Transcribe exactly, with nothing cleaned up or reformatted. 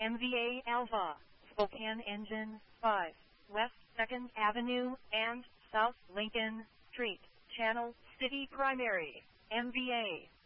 M V A Alpha, Spokane Engine five, West second Avenue and South Lincoln Street, Channel City Primary, M V A.